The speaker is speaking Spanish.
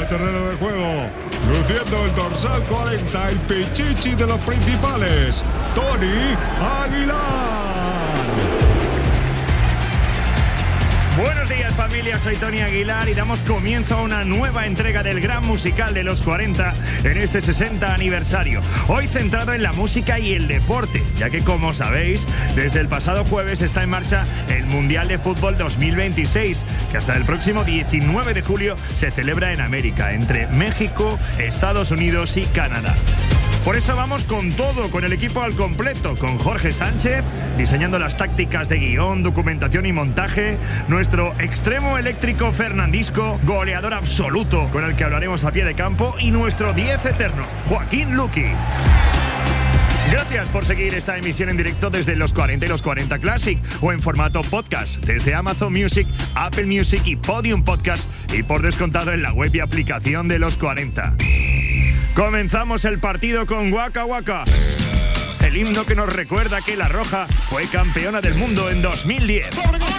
terreno de juego, luciendo el dorsal 40, el pichichi de los principales, Tony Aguilar. Buenos días, familia, soy Tony Aguilar y damos comienzo a una nueva entrega del gran musical de los 40 en este 60 aniversario. Hoy centrado en la música y el deporte, ya que, como sabéis, desde el pasado jueves está en marcha el Mundial de Fútbol 2026, que hasta el próximo 19 de julio se celebra en América, entre México, Estados Unidos y Canadá. Por eso vamos con todo, con el equipo al completo, con Jorge Sánchez, diseñando las tácticas de guión, documentación y montaje, nuestro extremo eléctrico Fernandisco, goleador absoluto, con el que hablaremos a pie de campo, y nuestro 10 eterno, Joaquín Luqui. Gracias por seguir esta emisión en directo desde los 40 y los 40 Classic o en formato podcast desde Amazon Music, Apple Music y Podium Podcast, y por descontado en la web y aplicación de los 40. Comenzamos el partido con Waka Waka, el himno que nos recuerda que La Roja fue campeona del mundo en 2010.